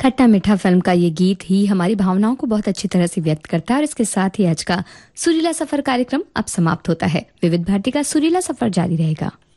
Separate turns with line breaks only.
खट्टा मीठा फिल्म का ये गीत ही हमारी भावनाओं को बहुत अच्छी तरह से व्यक्त करता है और इसके साथ ही आज का सुरीला सफर कार्यक्रम अब समाप्त होता है। विविध भारती का सुरीला सफर जारी रहेगा।